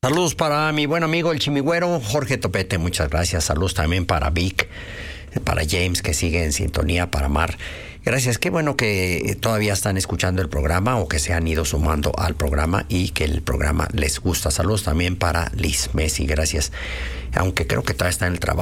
Saludos para mi buen amigo el chimigüero Jorge Topete, muchas gracias. Saludos también para Vic, para James, que sigue en sintonía, para Mar. Gracias, qué bueno que todavía están escuchando el programa o que se han ido sumando al programa y que el programa les gusta. Saludos también para Liz Messi, gracias. Aunque creo que todavía está en el trabajo.